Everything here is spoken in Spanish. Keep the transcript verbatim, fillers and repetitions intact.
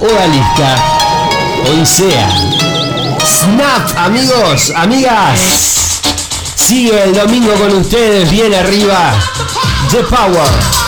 Odalisca, Odisea, Snap, amigos, amigas. Sigue el domingo con ustedes, bien arriba. The Power.